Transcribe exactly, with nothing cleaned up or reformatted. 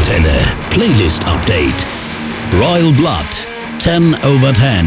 Antenne. Playlist Update. Royal Blood. ten over ten.